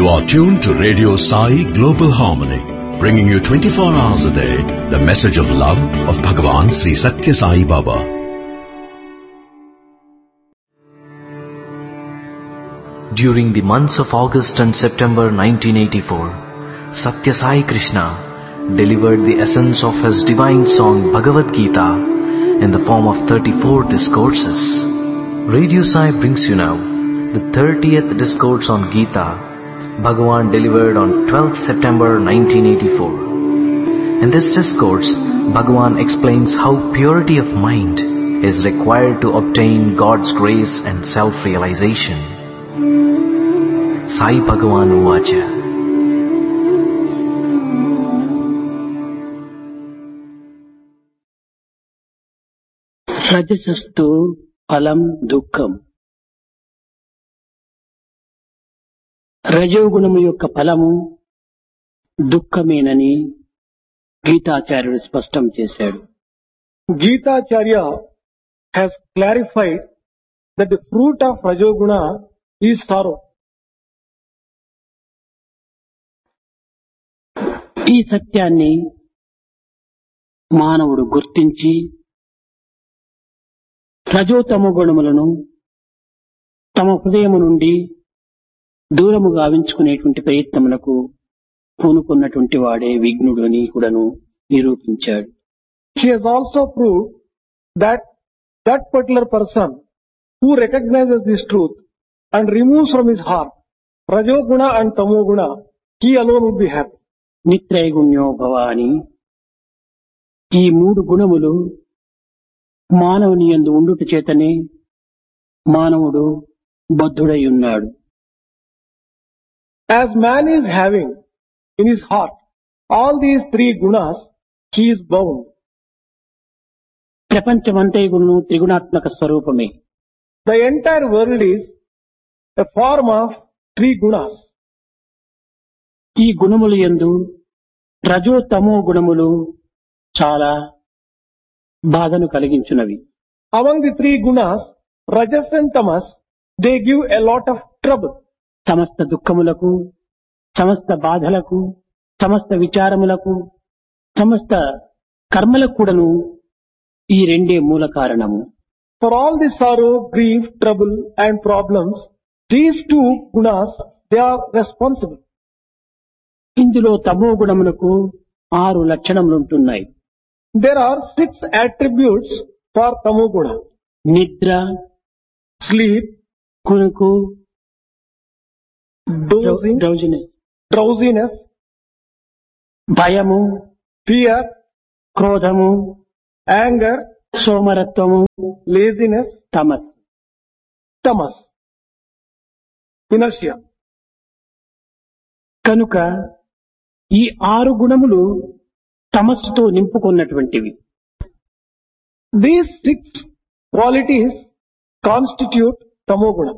You are tuned to Radio Sai Global Harmony, bringing you 24 hours a day the message of love of Bhagavan Sri Satya Sai Baba. During the months of August and September 1984, Satya Sai Krishna delivered the essence of his divine song Bhagavad Gita in the form of 34 discourses. Radio Sai brings you now the 30th discourse on Gita, Bhagavan delivered on 12th September 1984. In this discourse, Bhagavan explains how purity of mind is required to obtain God's grace and self-realization. Sai Bhagavan Uvacha. రజసస్తు ఫలం దుఃఖం. రజోగుణము యొక్క ఫలము దుఃఖమేనని గీతాచార్యుడు స్పష్టం చేశాడు. Gitacharya has clarified that the fruit of Rajoguna is sorrow. ఈ సత్యాన్ని మానవుడు గుర్తించి రజోతమో గుణములను తమ హృదయము నుండి దూరము గావించుకునేటువంటి ప్రయత్నములకు పూనుకున్నటువంటి వాడే విఘ్నుడు అని కూడాను నిరూపించాడు. He has also proved that that particular person who recognizes this truth and removes from his heart Rajoguna and Tamoguna, he alone would be happy. నిత్రైగుణ్యో భవ అని ఈ మూడు గుణములు మానవుని యందు ఉండుట చేతనే మానవుడు బద్ధుడై ఉన్నాడు. As man is having in his heart all these three gunas, he is bound. ప్రపంచమంతయును త్రిగుణాత్మక స్వరూపమే. The entire world is a form of three gunas. ఈ గుణములు యందు రజో తమో గుణములు చాలా బాధను కలిగించున్నవి. Among the three gunas, Rajas and Tamas, they give a lot of trouble. సమస్త దుఃఖములకు, సమస్త బాధలకు, సమస్త విచారములకు, సమస్త కర్మలకు కూడాను ఈ రెండే మూల కారణము. For all the sorrow, grief, trouble and problems, these two gunas, they are responsible. ఇందులో తమో గుణములకు 6 లక్షణములుంటున్నాయి. There are 6 attributes for Tamoguna. నిద్ర, Sleep, కునుకు, dozing, drowsiness, భయము, fear, క్రోధము, anger, సోమరత్వము, laziness, తమస్. tamas, inertia. కనుక ఈ 6 గుణములు తమస్సుతో నింపుకున్నటువంటివి. These 6 qualities constitute Tamoguna.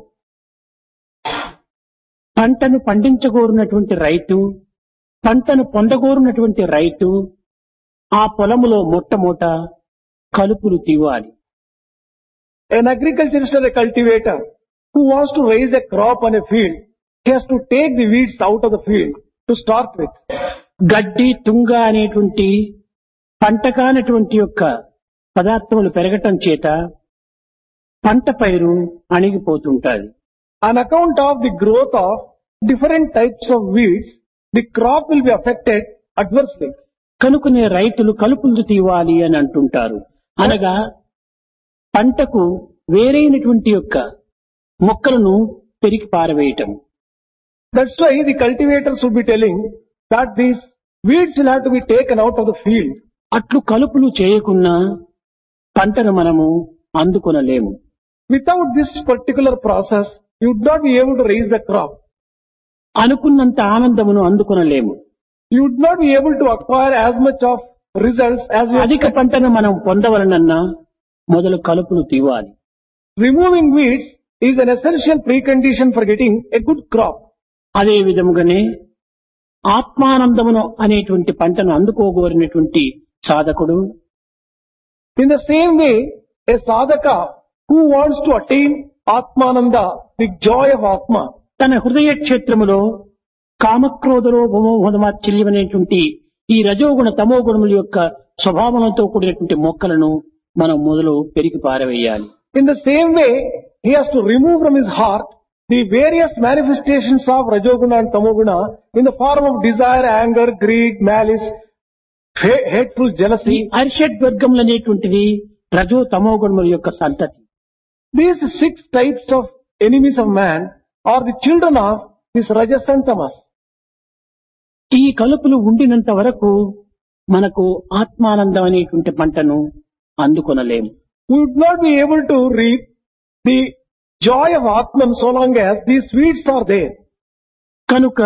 పంటను పండించగోరున్నటువంటి రైతు, పంటను పొందగోరున్నటువంటి రైతు ఆ పొలములో మొట్టమొదట కలుపులు తీవాలి. An agriculturist or a cultivator who wants to raise a crop on a field, he has to take the weeds out of the field to start with. గడ్డి, తుంగ అనేటువంటి పంట కానటువంటి యొక్క పదార్థములు పెరగటం చేత పంట పైరు అణిగిపోతుంటాది. On account of the growth of different types of weeds, the crop will be affected adversely. కనుకనే రైతులు కలుపులు తీవాలి అని అంటుంటారు. అనగా పంటకు వేరైనటువంటి యొక్క మొక్కలను పెరికి పారవేయటం. That's why the cultivators would be telling that these weeds will have to be taken out of the field. అట్లు కలుపులు చేయకున్నా పంటను మనము అందుకొనలేము. Without this particular process, you would not be able to raise the crop. అనుకున్నంత ఆనందమును అందుకొనలేము. You would not be able to acquire as much of results as you అధిక expect. పంటను మనం పొందవలనన్నా మొదలు కలుపులు తీవాలి. Removing weeds is an essential precondition for getting a good crop. అదే విధముగానే ఆత్మానందమును అనేటువంటి పంటను అందుకోగోరినటువంటి సాధకుడు In the same way, a sadhaka who wants to attain Atmananda, the joy of Atma, తన హృదయ క్షేత్రములో కామక్రోధలోభమోహమాశ్చర్యం అనేటువంటి ఈ రజోగుణ తమో గుణముల యొక్క స్వభావంతో కూడినటువంటి మొక్కలను మనం మొదలు పెరికి పారవేయాలి. In the same way, he has to remove from his heart the various manifestations of Rajoguna and Tamoguna in the form of desire, anger, greed, malice, hateful ఈ jealousy. అరిషడ్ వర్గములు అనేటువంటిది రజో తమో గుణముల యొక్క సంతతి. These 6 types of enemies of man are the children of this Rajas and Tamas. ఈ కలుపులు ఉండినంత వరకు మనకు ఆత్మానందం అనేటువంటి పంటను అందుకొనలేము. We would not be able to reap the joy of Atman so long as these sweets are there. కనుక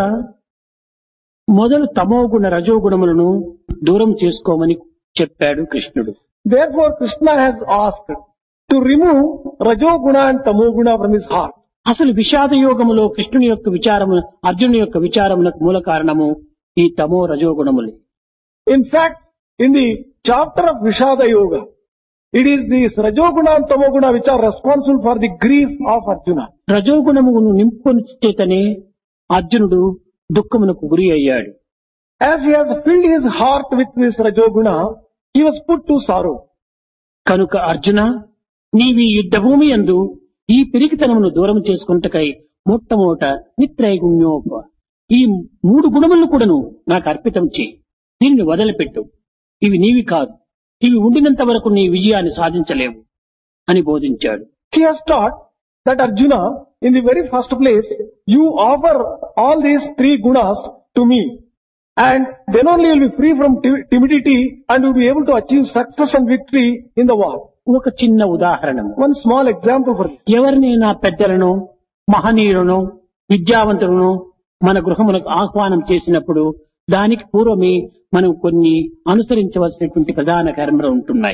మొదలు తమోగుణ రజోగుణములను దూరం చేసుకోమని చెప్పాడు కృష్ణుడు. Therefore, Krishna has asked to remove Rajoguna and Tamoguna from his heart. అసలు విషాద యోగములో కృష్ణుని యొక్క విచారము అర్జునుని యొక్క విచారములకు మూల కారణము ఈ తమో రజోగుణములే. In fact, in the chapter of Vishada Yoga, it is these Rajoguna and Tamoguna which are responsible for the grief of Arjuna. రజోగుణమును నింపుకొని చేతనే అర్జునుడు దుఃఖమునకు గురి అయ్యాడు. As he has filled his heart with this Rajoguna, he was put to sorrow. కనుక అర్జున నీవి యుద్ధభూమి యందు ఈ పిరికితనమును దూరం చేసుకుంటకై మొట్టమొదట నిత్రైగుణ్యోప ఈ 3 గుణములను కూడాను నాకు అర్పితం చేయి, దీనిని వదిలిపెట్టు, ఇవి నీవి కాదు, ఇవి ఉండినంత వరకు నీ విజయాన్ని సాధించలేవు అని బోధించాడు. He has taught that Arjuna, in the very first place, you offer all these 3 gunas to me, and then only you will be free from timidity and you will be able to achieve success and victory in the war. ఒక చిన్న ఉదాహరణము, One small example for this. ఎవరినైనా పెద్దలను మహనీయులను విద్యావంతులను మన గృహములకు ఆహ్వానం చేసినప్పుడు దానికి పూర్వమే మనం కొన్ని అనుసరించవలసినటువంటి ప్రధాన కర్మలు ఉంటున్నాయి.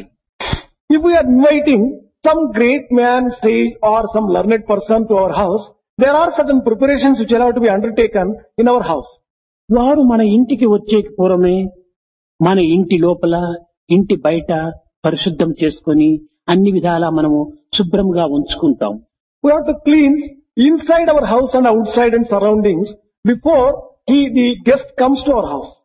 If we are inviting some great man, sage or some learned person to our house, there are certain preparations which are to be undertaken in our house. వారు మన ఇంటికి వచ్చే పూర్వమే మన ఇంటి లోపల ఇంటి బయట పరిశుద్ధం చేసుకొని అన్ని విధాలా మనము శుభ్రంగా ఉంచుకుంటాం. We have to cleanse inside our house and outside and surroundings before the guest comes to our house.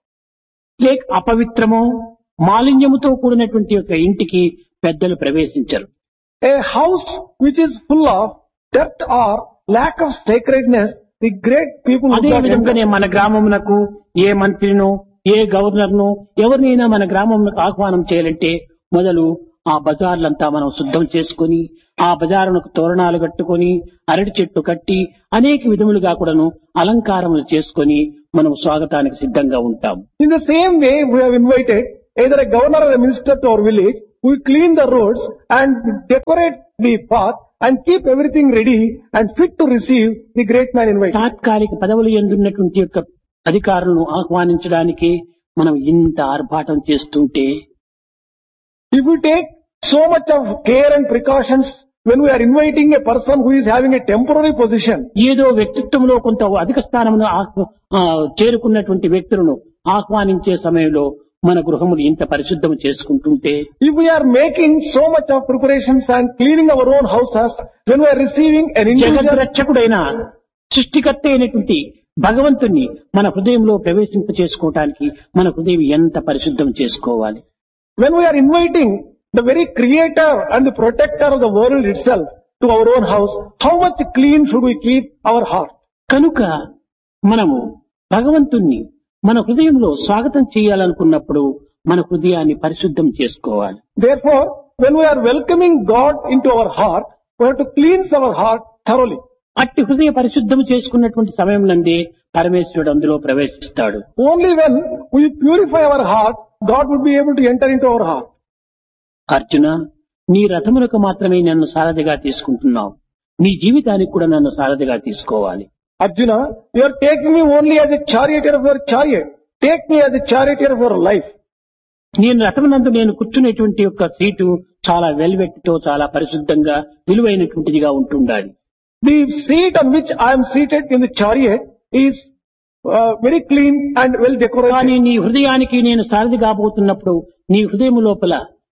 లేక అపవిత్రమో మాలిన్యముతో కూడినటువంటి ఒక ఇంటికి పెద్దలు ప్రవేశించరు. A house which is full of dirt or lack of sacredness, the great people would అదే not విధంగానే enter. మన గ్రామమునకు ఏ మంత్రినో ఏ గవర్నర్నో ఎవరినైనా మన గ్రామమునకు ఆహ్వానం చేయాలంటే మొదలు ఆ బజార్లంతా మనం శుద్ధం చేసుకొని ఆ బజారునకు తోరణాలు కట్టుకొని అరటి చెట్టు కట్టి అనేక విధములుగా కూడాను అలంకారములు చేసుకొని మనం స్వాగతానికి సిద్ధంగా ఉంటాం. In the same way, we have invited either a governor or a minister to our village. We clean the roads and decorate the path and keep everything ready and fit to receive the great man invited. తాత్కాలిక పదవులు ఎందున్నటువంటి యొక్క అధికారులను ఆహ్వానించడానికి మనం ఇంత ఆర్భాటం చేస్తుంటే If we take so much of care and precautions when we are inviting a person who is having a temporary position, ఏదో వ్యక్తిత్వంలో కొంత అధిక స్థానమును చేరుకున్నటువంటి వ్యక్తులను ఆహ్వానించే సమయంలో మన గృహములు ఇంత పరిశుద్ధం చేసుకుంటుంటే if we are making so much of preparations and cleaning our own houses when we are receiving an individual, జగద్రక్షకుడైన సృష్టికర్త అయినటువంటి భగవంతుణ్ణి మన హృదయంలో ప్రవేశింప చేసుకోవటానికి మన హృదయం ఎంత పరిశుద్ధం చేసుకోవాలి. when we are inviting the very creator and the protector of the world itself to our own house, how much clean should we keep our heart? కనుక మనము భగవంతుణ్ణి మన హృదయంలో స్వాగతం చేయాలనుకున్నప్పుడు మన హృదయాన్ని పరిశుద్ధం చేసుకోవాలి. Therefore, when we are welcoming God into our heart, we have to cleanse our heart thoroughly. అట్టి హృదయ పరిశుద్ధం చేసుకున్నటువంటి సమయం నందే పరమేశ్వరుడు అందులో ప్రవేశిస్తాడు. Only when we purify our heart, God would be able to enter into our heart. Arjuna, నీ రథములకు మాత్రమే నన్ను సారథిగా తీసుకుంటున్నావు, నీ జీవితానికి కూడా నన్ను సారథిగా తీసుకోవాలి. Arjuna, you are taking me only as a charioteer of your chariot. Take me as a charioteer of your life. నేను రథమునందు నేను కూర్చునేటువంటి యొక్క సీటు చాలా వెల్వెట్తో చాలా పరిశుద్ధంగా విలువైనటువంటిదిగా ఉంటుండాలి. The seat on which I am seated in the chariot is very clean and well కానీ decorated. నీ హృదయానికి నేను సారథి కాబోతున్నప్పుడు నీ హృదయం లోపల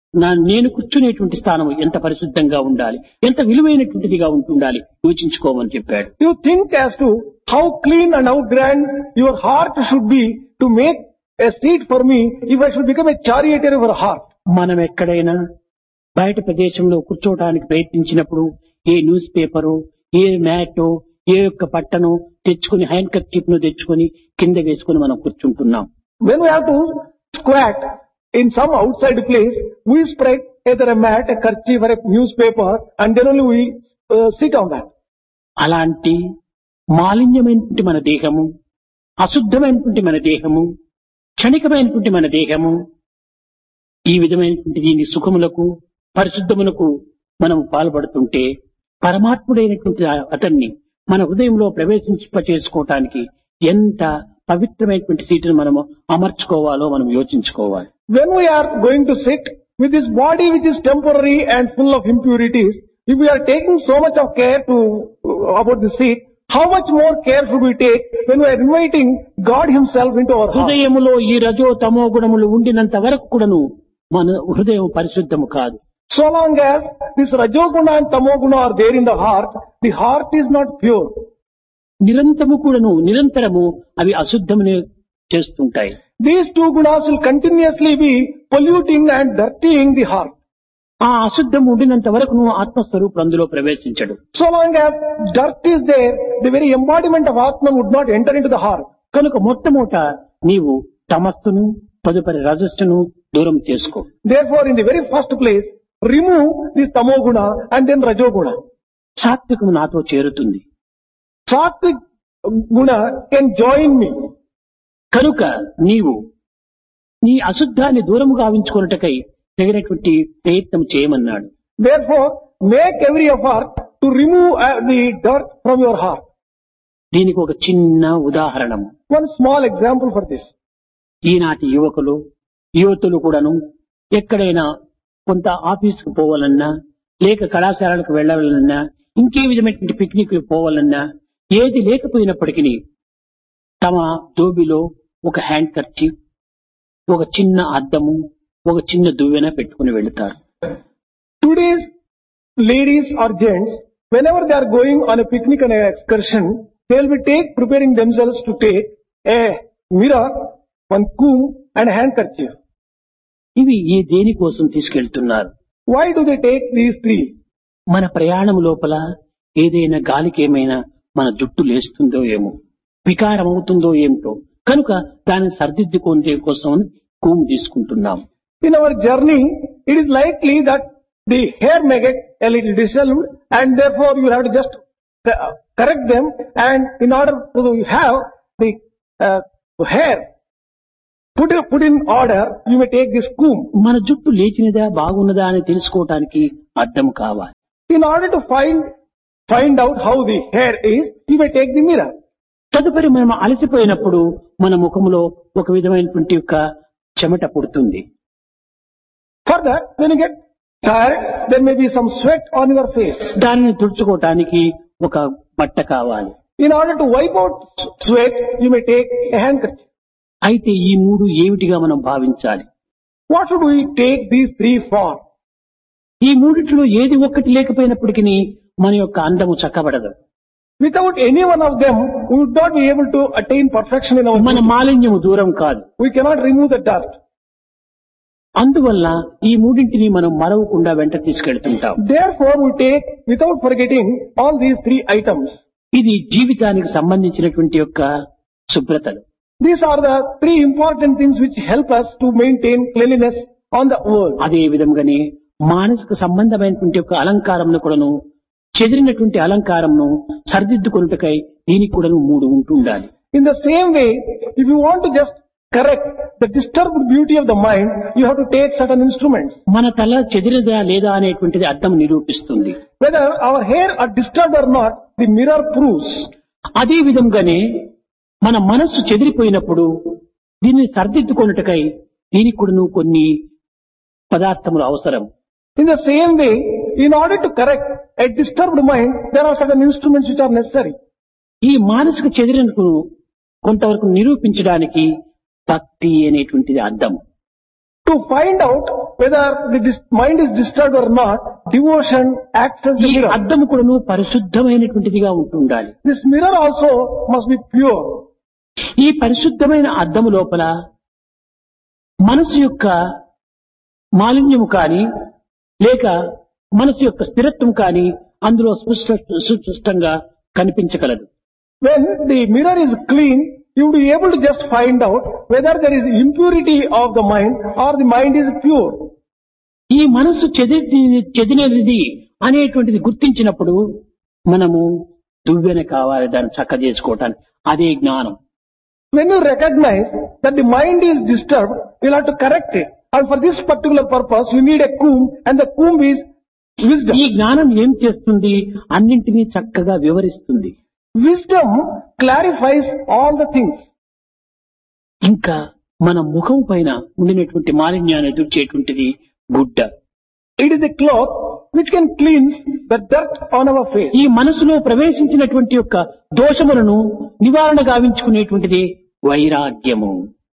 నేను కూర్చునేటువంటి స్థానం ఎంత పరిశుద్ధంగా ఉండాలి, ఎంత విలువైనటువంటిదిగా ఉంటుండాలి యోచించుకోమని చెప్పాడు. You think as to how clean and how grand your heart should be to make a seat for me if I should become a charioteer of your heart. మనం ఎక్కడైనా బయట ప్రదేశంలో కూర్చోవడానికి ప్రయత్నించినప్పుడు ఏ న్యూస్ పేపరు, ఏ మ్యాటో, ఏ యొక్క పట్టను తెచ్చుకుని హ్యాండ్ కర్చీఫ్ ను తెచ్చుకుని కింద వేసుకుని మనం కూర్చుంటున్నాం. When we have to squat in some outside place, we spread either a mat, a kerchief or a newspaper and then only we sit on that. అలాంటి మాలిన్యమైనటువంటి మన దేహము, అశుద్ధమైనటువంటి మన దేహము, క్షణికమైనటువంటి మన దేహము, ఈ విధమైనటువంటి దీని సుఖములకు పరిశుద్ధములకు మనం పాల్పడుతుంటే పరమాత్ముడైనటువంటి అతన్ని మన హృదయంలో ప్రవేశింపచేసుకోవటానికి ఎంత పవిత్రమైనటువంటి సీటును మనము అమర్చుకోవాలో మనం యోచించుకోవాలి. When we are going to sit with this body which is temporary and full of impurities, if we are taking so much of care about the seat, how much more care should we take when we are inviting God himself into our heart? హృదయములో ఈ రజో తమో గుణములు ఉండినంత వరకు కూడాను మన హృదయం పరిశుద్ధము కాదు. So long as this rajoguna and tamoguna are there in the heart is not pure. నిరంతరము అవి అశుద్ధమునే చేస్తుంటాయి. These two gunas will continuously be polluting and dirtying the heart. ఆ అశుద్ధం ఉండినంత వరకు ఆత్మస్వరూపుడు అందులో ప్రవేశించడు. So long as dirt is there, the very embodiment of Atman would not enter into the heart. కనుక మొట్టమొదట నీవు తమస్సును తదుపరి రజస్సును దూరం చేసుకో. Therefore, in the very first place, remove this tamoguna and then rajoguna. సాత్వికము నాతో చేరుతుంది. Sattvic guna can join me. కనుక నీవు నీ అశుద్ధాన్ని దూరము గావించుకొనుటకై తగినటువంటి ప్రయత్నం చేయమన్నాడు. Therefore, make every effort to remove the dirt from your heart. దీనికి ఒక చిన్న ఉదాహరణము. One small example for this. ఈనాటి యువతులు కూడాను ఎక్కడైనా కొంత ఆఫీసుకు పోవాలన్నా, లేక కళాశాలకు వెళ్లాలన్నా, ఇంకే విధమైనటువంటి పిక్నిక్ పోవాలన్నా, ఏది లేకపోయినప్పటికీ తమ జోబిలో ఒక హ్యాండ్ కర్చీఫ్, ఒక చిన్న అద్దము, ఒక చిన్న దువ్వెన పెట్టుకుని వెళుతారు. Today's ladies or gents, whenever they are going on a picnic and an excursion, they will be preparing themselves to take a mirror, one comb and a handkerchief. ఇవి దేనికోసం తీసుకెళ్తున్నారు? Why do they take these three? మన ప్రయాణం లోపల ఏదైనా గాలికి ఏమైనా మన జుట్టు లేస్తుందో ఏమో, వికారం అవుతుందో ఏమిటో, కనుక దాన్ని సరిదిద్దుకునే కోసం కూము తీసుకుంటున్నాం. In our journey, it is likely that the hair may get a little disheveled and therefore you have to just correct them, and in order to have the hair put in order, you may take this comb. మన జుట్టు లేచినదా బాగున్నదా అని తెలుసుకోవటానికి అద్దం కావాలి. In order to find out how the hair is, you may take the mirror. తదుపరి మనం అలసిపోయినప్పుడు మన ముఖంలో ఒక విధమైనటువంటి యొక్క చెమట పుడుతుంది. Further, when you get tired, there may be some sweat on your face. దానిని తుడుచుకోవటానికి ఒక బట్ట కావాలి. In order to wipe out sweat, you may take a handkerchief. అయితే ఈ మూడు ఏమిటిగా మనం భావించాలి? What should we take these three for? ఈ మూడిట్లో ఏది ఒక్కటి లేకపోయినప్పటికీ మన యొక్క అందము చక్కబడదు. Without any one of them, we would not be able to attain perfection in our మన beauty. మాలిన్యము దూరం కాదు. We cannot remove the dirt. అందువల్ల ఈ మూడింటిని మనం మరవకుండా వెంట తీసుకెళ్తుంటాం. Therefore, we take, without forgetting, all these three items. ఇది జీవితానికి సంబంధించినటువంటి యొక్క శుభ్రతలు. These are the three important things which help us to maintain cleanliness on the world. అదే విధంగానే మానసిక సంబంధమైనటువంటి యొక్క అలంకారంను కూడాను, చెదిరినటువంటి అలంకారంను సరిదిద్దుకొనుటకై దీనికి కూడాను మూడు ఉంటుండాలి. In the same way, if you want to just correct the disturbed beauty of the mind, you have to take certain instruments. మన తల చెదిరిదా లేదా అనేటువంటిది అద్దం నిరూపిస్తుంది. Whether our hair are disturbed or not, the mirror proves. అదే విధంగానే మన మనస్సు చెదిరిపోయినప్పుడు దీన్ని సరిదిద్దుకొనుటకై దీనికి కూడాను కొన్ని పదార్థములు అవసరం. In the same way, in order to correct a disturbed mind, there are certain instruments which are necessary. ఈ మానసిక చెదిరినకు కొంతవరకు నిరూపించడానికి భక్తి అనేటువంటిది అద్దం. To find out whether the mind is disturbed or not, devotion acts as the ఈ mirror. అద్దము కూడాను పరిశుద్ధమైనటువంటిదిగా ఉంటుండాలి. This mirror also must be pure. ఈ పరిశుద్ధమైన అద్దము లోపల మనసు యొక్క మాలిన్యము కాని లేక మనసు యొక్క స్థిరత్వం కాని అందులో సుస్పష్టంగా కనిపించగలదు. When the mirror is clean, you will be able to just find out whether there is impurity of the mind or the mind is pure. ఈ మనసు చెదినది అనేటువంటిది గుర్తించినప్పుడు మనము దువ్వెన కావాలి దాన్ని చక్క చేసుకోవటానికి. అదే జ్ఞానం. When you recognize that the mind is disturbed, you will have to correct it. And for this particular purpose, you need a comb, and the comb is wisdom. ఈ జ్ఞానం ఏం చేస్తుంది? అన్నింటినీ చక్కగా వివరిస్తుంది. Wisdom clarifies all the things. ఇంకా మన ముఖం పైన ఉండినటువంటి మాలిన్యాన్ని తుడిచేటువంటిది గుడ్డ. It is the cloth which can cleanse the dirt on our face. ఈ మనసులో ప్రవేశించినటువంటి యొక్క దోషములను నివారణ గావించుకునేటువంటిది వైరాగ్యము.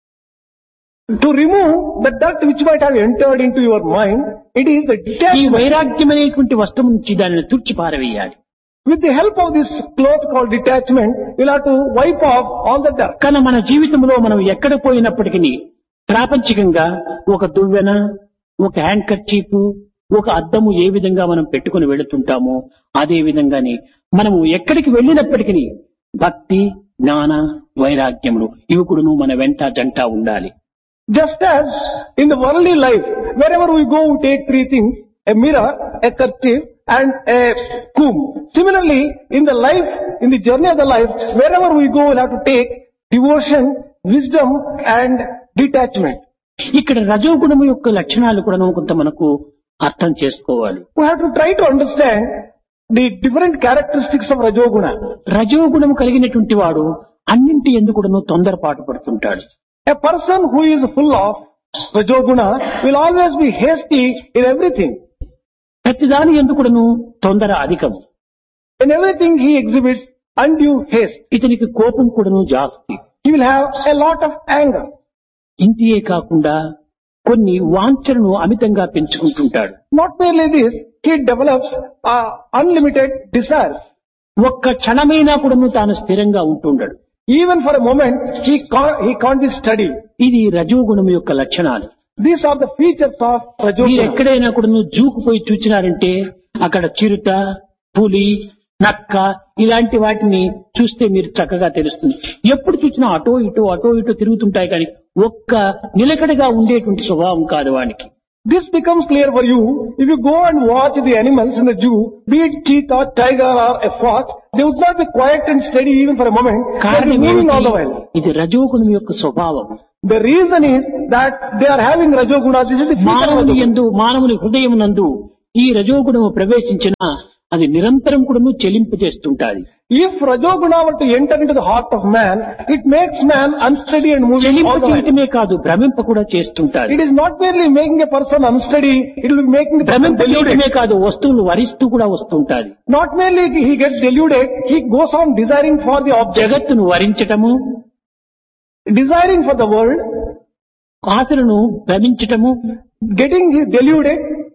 To remove the dirt which might have entered into your mind, it is the ఈ detachment. వైరాగ్యం అనేటువంటి వస్తువు నుంచి దానిని తుడిచి పారవేయాలి. With the help of this cloth called detachment, you will have to wipe off all the dirt. కానీ మన జీవితంలో మనం ఎక్కడ పోయినప్పటికీ ప్రాపంచికంగా ఒక దువ్వెన, ఒక హ్యాండ్ కర్చీఫ్, ఒక అద్దము ఏ విధంగా మనం పెట్టుకుని వెళుతుంటామో అదే విధంగానే మనము ఎక్కడికి వెళ్ళినప్పటికీ భక్తి, జ్ఞాన, వైరాగ్యములు ఇవి కూడాను మన వెంట జంట ఉండాలి. Just as in the worldly life, wherever we go, we take three things: a mirror, a kerchief, and a comb. Similarly, in the life, in the journey of the life, wherever we go, we'll have to take devotion, wisdom, and detachment. ఇక్కడ రజోగుణము యొక్క లక్షణాలు కూడా కొంత మనకు అర్థం చేసుకోవాలి. We have to try to understand the different characteristics of Rajoguna. రజోగుణము కలిగినటువంటి వాడు అన్నింటి ఎందుకు కూడాను తొందరపాటు పడుతుంటాడు. A person who is full of Rajoguna will always be hasty in everything. ప్రతిదాని ఎందుకు కూడాను తొందర అధికం. In everything he exhibits undue haste. ఇతనికి కోపం కూడాను జాస్తి. He will have a lot of anger. ఇంతియే కాకుండా కొన్ని వాంఛలను అమితంగా పెంచుకుంటుంటాడు. Not merely this, he develops unlimited desires. ఒక్క క్షణమైనా కూడాను తాను స్థిరంగా ఉంటుండడు. Even for a moment, he can't be steady. ఇది రజోగుణం యొక్క లక్షణాలు. These are the features of మీరు Rajoguna. ఎక్కడైనా కూడాను జూకు పోయి చూచినారంటే అక్కడ చిరుత, పులి, నక్క ఇలాంటి వాటిని చూస్తే మీరు చక్కగా తెలుస్తుంది. ఎప్పుడు చూసినా అటో ఇటో తిరుగుతుంటాయి కానీ ఒక్క నిలకడగా ఉండేటువంటి స్వభావం కాదు వానికి. This becomes clear for you if you go and watch the animals in the zoo, be it cheetah, tiger or a fox, they would not be quiet and steady even for a moment. They are కారణం moving all the ఏమిటి? while. ఇది రజోగుణం యొక్క స్వభావం. The reason is that they are having Rajoguna. This is the feature of మానవుని Rajoguna. యందు మానవుని హృదయం నందు ఈ రజోగుణము ప్రవేశించిన అది నిరంతరం కూడా చెలింపు చేస్తుంటాది. If Rajoguna were to enter into the heart of man, it makes man unsteady and moving చెలింపు all the while. చేయటమే కాదు భ్రమింప కూడా చేస్తుంటాది. It is not merely making a person unsteady, it will be making the person భ్రమింప చేయటమే deluded. కాదు వస్తువులు వరిస్తూ కూడా వస్తుంటాది. Not merely he gets deluded, he goes on desiring for the object, జగత్తును వరించటము, desiring for the world, ఆశలను భ్రమించటము, getting deluded,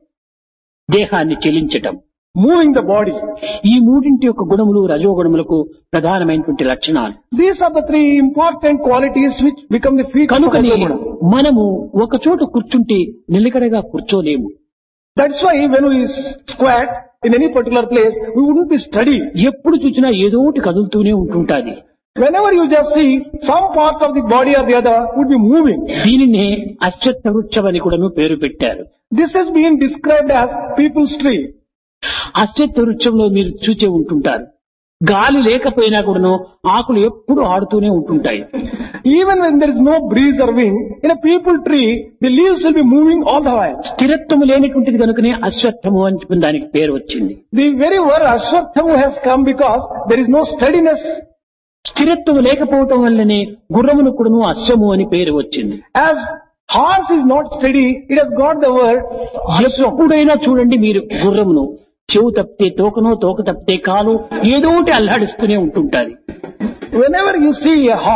దేహాన్ని చెలించటం. moving the body. ఈ మూడింటి యొక్క గుణములు రజోగుణములకు ప్రధానమైనటువంటి లక్షణాలు. These are the three important qualities which become the features of కనుకని Rajoguna. మనము ఒక చోట కూర్చుంటే నిలకడగా కూర్చోలేము. That's why when we squat in any particular place, we wouldn't be steady. ఎప్పుడు చూసినా ఏదో ఒకటి కదులుతూనే ఉంటుంటాది. Whenever you just see some part of the body or the other would be moving. దీనినే అశ్వత్థ వృక్షం అని కూడాను పేరు పెట్టారు. This has been described as people's tree. అశ్వత్థ వృక్షంలో మీరు చూచే ఉంటుంటారు. గాలి లేకపోయినా కూడాను ఆకులు ఎప్పుడు ఆడుతూనే ఉంటుంటాయి. Even when there is no breeze or wind, in a people tree, the leaves will be moving all the while. స్థిరత్వము లేనిటువంటిది కనుకనే అశ్వత్థము అని దానికి పేరు వచ్చింది. The very word Ashwatthama has come because there is no steadiness. స్థిరత్వం లేకపోవటం వల్లనే గుర్రమును కూడాను అశ్వము అని పేరు వచ్చింది. As horse is not steady, it has got the word Ashwam. ఎప్పుడైనా చూడండి మీరు గుర్రమును, చెవు తప్పితే తోకనో, తోక తప్పితే కాలు ఏదో ఒకటి అల్లాడిస్తూనే ఉంటుంటాది. Whenever you see a horse,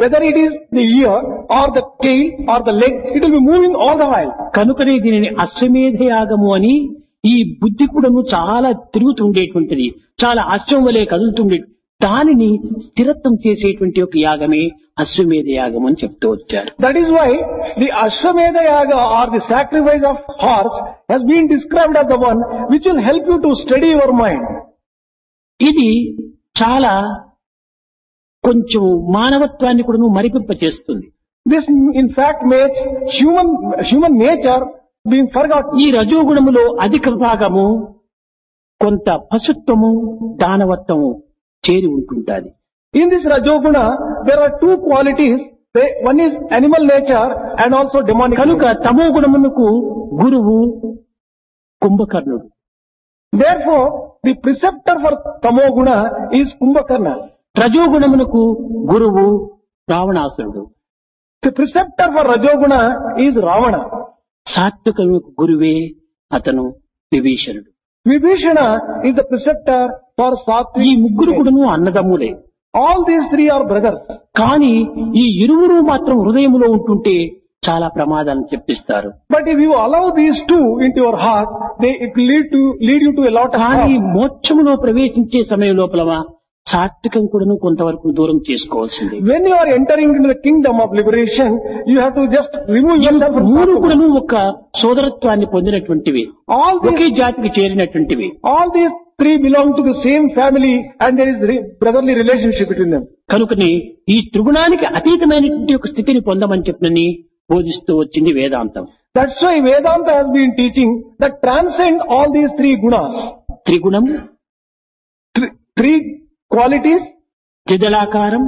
whether it is the ear or the tail or the leg, it will be moving all the while. కనుకనే దీనిని అశ్వమేధ యాగము అని ఈ బుద్ధి కూడాను చాలా తిరుగుతుండేటువంటిది, చాలా అశ్వం వలె కదులుతుండే దానిని స్థిరత్వం చేసేటువంటి ఒక యాగమే అశ్వమేధ యాగం అని చెప్తూ వచ్చారు. That is why the Ashwamedha Yaga or the sacrifice of horse has been described as the one which will help you to steady your mind. ఇది చాలా కొంచెం మానవత్వాన్ని కూడా మరిపింపచేస్తుంది. This in fact makes human nature being forgotten. ఈ రజోగుణములో అధిక భాగము కొంత పశుత్వము దానవత్వము చేరి ఉంటుంటాది. In this Rajoguna, there are two qualities. One is animal nature and also demonic కనుక nature. తమో గుణమునకు గురువు కుంభకర్ణుడు. Therefore, the preceptor for Tamoguna is Kumbhakarna. రజోగుణమునకు గురువు రావణాసురుడు. The preceptor for Rajoguna is Ravana. సాత్వికమునకు గురువే అతను విభీషణుడు. Vibhishana is the preceptor for ఈ Sattvic. ముగ్గురు కూడాను అన్నదమ్ములే. All these three are brothers. కానీ ఈ ఇరువురు మాత్రం హృదయములో ఉంటుంటే చాలా ప్రమాదాలను చెప్పిస్తారు. But if you allow these two into your heart, it will lead you to a lot of కానీ harm. మోక్షములో ప్రవేశించే సమయం లోపల సాత్వికం కూడాను కొంతవరకు దూరం చేసుకోవాల్సిందే. When you are entering into the kingdom of liberation, you have to just remove yourself from మూడు Sattva. కూడాను ఒక సోదరత్వాన్ని పొందినటువంటివి, ఒకే జాతికి చేరినటువంటివి. All these three belong to the same family and there is brotherly relationship between them. కనుకని ఈ త్రిగుణానికి అతీతమైనటువంటి ఒక స్థితిని పొందమని చెప్పినని బోధిస్తూ వచ్చింది వేదాంతం. That's why Vedanta has been teaching that transcend all these three gunas. త్రిగుణం, Three qualities, త్రిదళాకారం,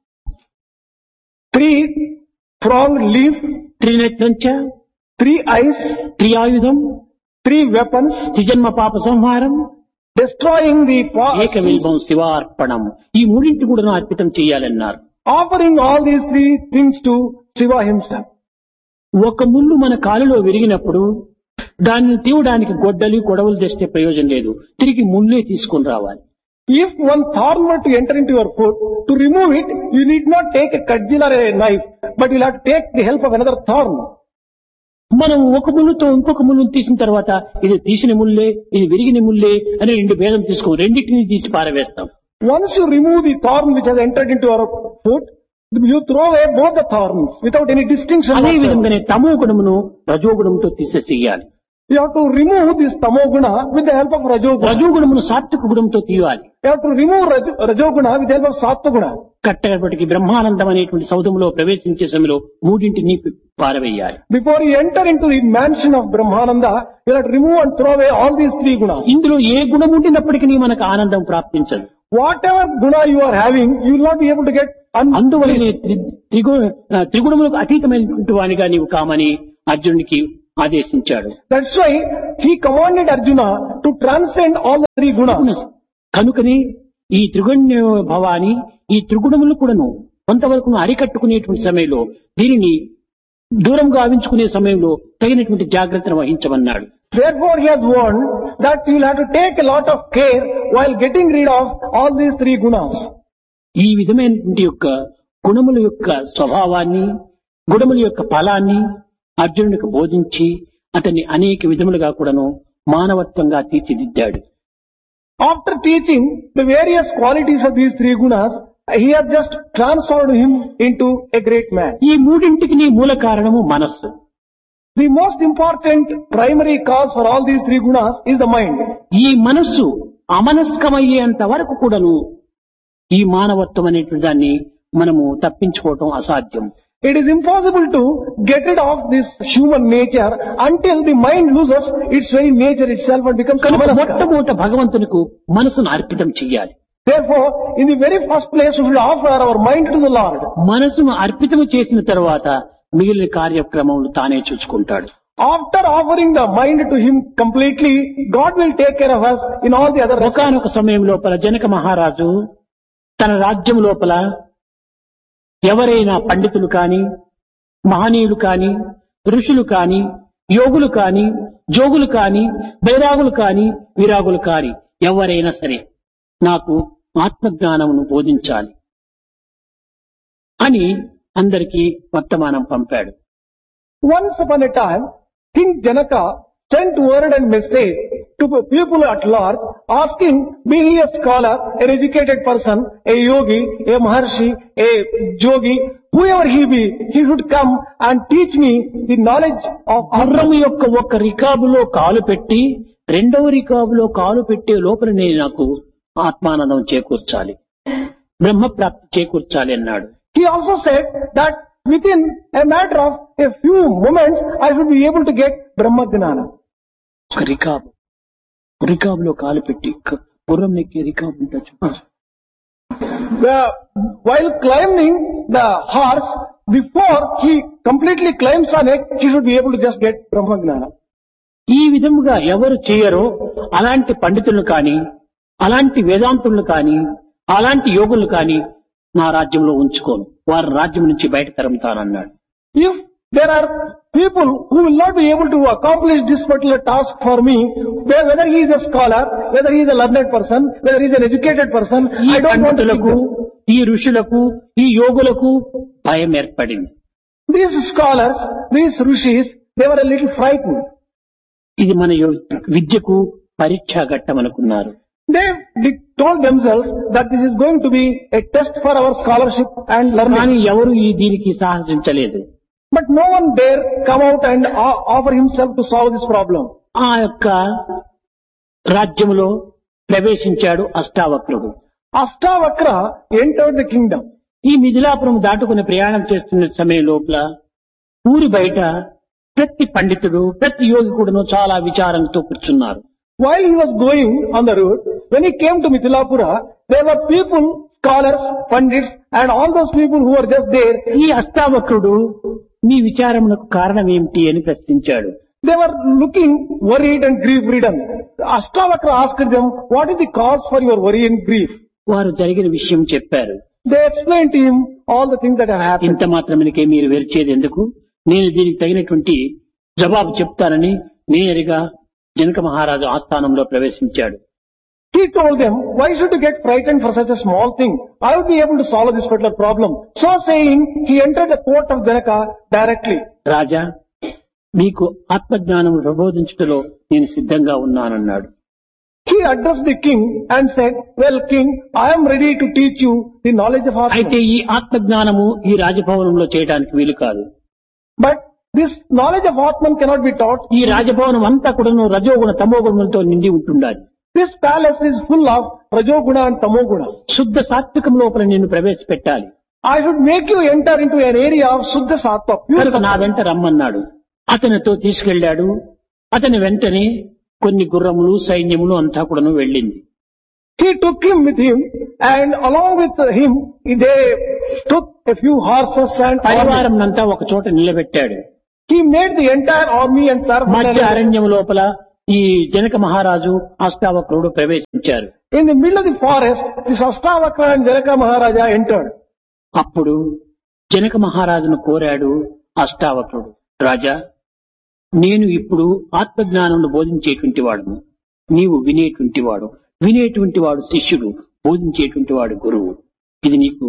three pronged leaf, త్రినేత్రంచ, three eyes, త్రియాయుధం, three weapons, త్రిజన్మ పాప సంహారం, destroying the ఏకవిల్వం శివార్పణం. ఈ మూడింటి కూడా అర్పితం చేయాలన్నారు. offering all these three things to Shiva himself. ఒక ముళ్ళు మన కాలులో విరిగినప్పుడు దాన్ని తీయడానికి గొడ్డలి కొడవలు తెస్తే ప్రయోజనం లేదు, తిరిగి ముళ్ళే తీసుకొని రావాలి. If one thorn were to enter into your foot, to remove it, you need not take a cudgel or a knife, but you'll have to take the help of another thorn. మనం ఒక ముళ్ళుతో ఇంకొక ముళ్ళును తీసిన తర్వాత ఇది తీసిన ముళ్ళే, ఇది విరిగిన ముళ్ళే అని రెండు భేదం తీసుకో, రెండింటినీ తీసి పారవేస్తాం. Once you remove the thorn which has entered into your foot, you throw away both the thorns without any distinction. అదే whatsoever. విధంగానే తమో గుణమును రజోగుణంతో తీసేసేయాలి. You have to remove this tamoguna with the help of rajoguna. రజోగుణమును సాత్విక గుణంతో తీయాలి. You have to remove rajoguna with the help of sattva. కట్టబడికి Brahmanandam అనేటువంటి సౌధంలో ప్రవేశించే సమయంలో మూడింటిని పారవేయాలి. Before you enter into the mansion of Brahmananda, you have to remove and throw away all these three gunas. ఇందులో ఏ గుణం ఉండినప్పటికీ మనకు ఆనందం ప్రాప్తించదు. Whatever guna you are having, you will not be able to get అందువలనే త్రిగుణములకు అతీతమైనటువంటి వానిగా నీవు కామని అర్జునుడికి ఆదేశించాడు. That's why he commanded Arjuna to transcend all the three gunas. కనుకని ఈ త్రిగుణ్య భవాని, ఈ త్రిగుణములు కూడాను కొంతవరకు అరికట్టుకునేటువంటి సమయంలో దీనిని దూరం గావించుకునే సమయంలో తగినటువంటి జాగ్రత్తను వహించమన్నాడు. Therefore he has warned that you will have to take a lot of care while getting rid of all these three gunas. ఈ విధమైనటువంటి యొక్క గుణముల యొక్క స్వభావాన్ని, గుణముల యొక్క ఫలాన్ని అర్జునుడికి బోధించి అతన్ని అనేక విధములుగా కూడాను మానవత్వంగా తీర్చిదిద్దాడు. After teaching the various qualities of these three gunas, he has just transformed him into a great man. ఈ మూడింటికి మూల కారణము మనస్సు. The most important primary cause for all these three gunas is the mind. ఈ మనస్సు అమనస్కమయ్యేంత వరకు కూడాను ఈ మానవత్వం అనేటువంటి దాన్ని మనము తప్పించుకోవటం అసాధ్యం. It is impossible to get rid of this human nature until the mind loses its very nature itself and becomes కనుక amanaska. మొట్టమొదట భగవంతునికి మనసును అర్పితం చెయ్యాలి. Therefore, in the very first place, we should offer our mind to the Lord. మనసును అర్పితం చేసిన తర్వాత మిగిలిన కార్యక్రమములు తానే చూసుకుంటాడు. After offering the mind to Him completely, God will take care of us in all the other aspects. ఒకానొక సమయం లోపల జనక మహారాజు తన రాజ్యం లోపల ఎవరైనా పండితులు కాని, మహనీయులు కాని, ఋషులు కాని, యోగులు కాని, జోగులు కాని, బైరాగులు కాని, విరాగులు కాని ఎవరైనా సరే నాకు ఆత్మజ్ఞానమును బోధించాలి, అని అందరికీ వర్తమానం పంపాడు. Once upon a time, King Janaka sent word and message to people at large asking, be he a scholar, an educated person, a yogi, a maharshi, a jogi, whoever he be, he should come and teach me the knowledge of గుర్రము యొక్క ఒక రికాబులో కాలు పెట్టి రెండవ రికాబులో కాలు పెట్టే లోపలనే నాకు ఆత్మానందం చేకూర్చాలి, బ్రహ్మ ప్రాప్తి చేకూర్చాలి అన్నాడు. He also said that within a matter of a few moments, I should be able to get Brahma Gnana. ఒక రికాబులో కాలు పెట్టి గుర్రం నెక్కే రికాబు ఉండొచ్చు. While climbing the horse, before he completely climbs on it, he should be able to just get Brahma Gnana. ఈ విధముగా ఎవరు చేయరో అలాంటి పండితులు కాని, అలాంటి వేదాంతులు కాని, అలాంటి యోగులు కాని నా రాజ్యంలో ఉంచుకోను, వారి రాజ్యం నుంచి బయట తరుముతానన్నాడు. If there are people who will not be able to accomplish this particular task for me, whether he is a scholar, whether he is a learned person, whether he is an educated person, ఈ I don't want to పండితులకు, keep them. ఈ ఋషులకు, ఈ యోగులకు భయం ఏర్పడింది. These scholars, these rishis, they were a little frightened. ఇది మన విద్యకు పరీక్షా ఘట్టం అనుకున్నారు. They told themselves that this is going to be a test for our scholarship and కానీ learning. ఎవరు దీనికి సాహసించలేదు. But no one dare come out and offer himself to solve this problem. ఆ యొక్క రాజ్యములో ప్రవేశించాడు అష్టావక్రుడు. Astavakra entered the kingdom. ఈ మిథిలాపురం దాటుకుని ప్రయాణం చేస్తున్న సమయం లోపల ఊరి బయట ప్రతి పండితుడు, ప్రతి యోగికుడును చాలా విచారంతో కూర్చున్నారు. While he was going on the road, when he came to Mithilapura, there were people, scholars, pandits, and all those people who were just there. ఈ అష్టావక్రుడు నీ విచారమునకు కారణం ఏమిటి అని ప్రశ్నించాడు. They were looking worried and grief-ridden. Astavakra asked them, what is the cause for your worry and grief? వారు జరిగిన విషయం చెప్పారు. They explained to him all the things that have happened. ఇంత మాత్రమనికే మీరు వెరిచేది ఎందుకు, నేను దీనికి తగినటువంటి జవాబు చెప్తానని నేరుగా జనక మహారాజు ఆస్థానంలో ప్రవేశించాడు. He told them, why should you get frightened for such a small thing? I will be able to solve this particular problem. So saying, he entered the court of Janaka directly. రాజా, మీకు ఆత్మజ్ఞానం ప్రబోధించుటలో నేను సిద్ధంగా ఉన్నానన్నాడు. He addressed the king and said, well king, I am ready to teach you the knowledge of అయితే Atman. ఈ ఆత్మజ్ఞానము ఈ రాజభవనంలో చేయడానికి వీలు కాదు. But this knowledge of Atman cannot be taught. ఈ రాజభవనం అంతా కూడాను రజోగుణ తమోగుణంతో నిండి ఉంటుండాలి. This palace is full of Rajoguna and Tamoguna. శుద్ధ సాత్వికం లోపల నిన్ను ప్రవేశపెట్టాలి. I should make you enter into an area of Suddha Sattva. Pure కనుక నా Sattva. వెంట రమ్మన్నాడు. అతనితో తీసుకెళ్లాడు. అతని వెంటనే కొన్ని గుర్రములు, సైన్యములు అంతా కూడాను వెళ్ళింది. He took him with him and along with him they took a few horses and army. పరివారం అంతా ఒక చోట నిలబెట్టాడు. He made the entire army and మధ్య paraphernalia. అరణ్యం లోపల ఈ జనక మహారాజు అష్టావక్రుడు ప్రవేశించారు. In the middle of the forest, this Astavakra and Janaka Maharaja entered. అప్పుడు జనక మహారాజును కోరాడు అష్టావక్రుడు, రాజా, నేను ఇప్పుడు ఆత్మజ్ఞానం బోధించేటువంటి వాడును, నీవు వినేటువంటి వాడు, వినేటువంటి వాడు శిష్యుడు, బోధించేటువంటి వాడు గురువు, ఇది నీకు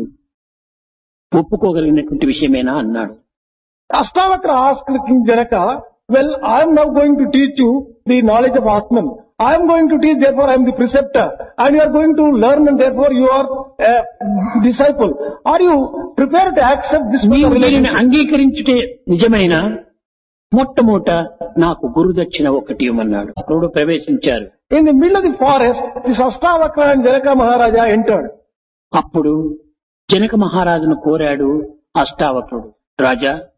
ఒప్పుకోగలిగినటువంటి విషయమేనా అన్నాడు. Astavakra asked King Janaka, well, I am now going to teach you the knowledge of Atman. I am going to teach, therefore I am the preceptor. And you are going to learn and therefore you are a disciple. Are you prepared to accept this నీవు దీనిని relationship? అంగీకరించుటే నిజమైన మొట్టమొదట నాకు గురుదక్షిణ ఒకటి ఇవ్వమన్నాడు. అప్పుడు ప్రవేశించారు. In the middle of the forest, this Astavakra and Janaka Maharaja entered. అప్పుడు జనక మహారాజును కోరాడు అష్టావక్రుడు, రాజా,